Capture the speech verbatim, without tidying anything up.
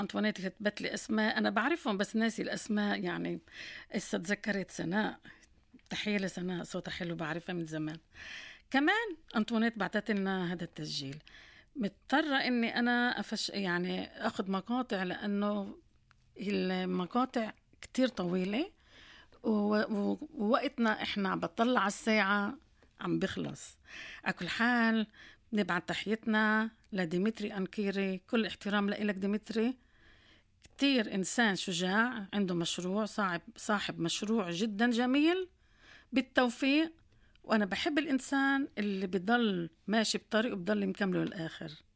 أنطوانيت كتبت لي أسماء أنا بعرفهم بس ناسي الأسماء يعني. هسه تذكرت سناء، تحية لسناء صوتها حلو بعرفها من زمان. كمان أنطوانيت بعتت لنا هذا التسجيل، مضطرة إني أنا أفش يعني أخذ مقاطع لأنه المقاطع كتير طويلة و- ووقتنا إحنا بطلع على الساعة عم بخلص. على كل حال نبعت تحيتنا لديمتري أنكيري، كل احترام لإلك ديمتري، كتير إنسان شجاع، عنده مشروع، صاحب, صاحب مشروع جدا جميل، بالتوفيق. وأنا بحب الإنسان اللي بيضل ماشي بطريقه بضل مكمله للآخر.